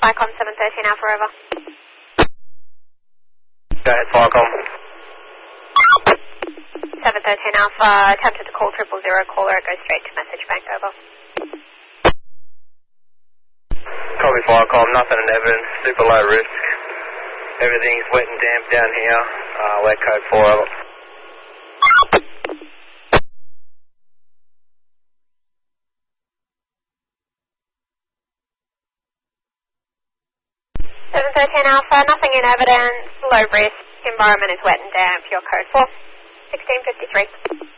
Spicon 713 Alpha over. Go ahead, Spicon. 713 Alpha, attempted to call 000, caller, it goes straight to message bank, over. Copy Spicon, nothing in evidence, super low risk. Everything's wet and damp down here, wet code 4 over. 713 Alpha, nothing in evidence, low risk, environment is wet and damp, your code 4, 1653.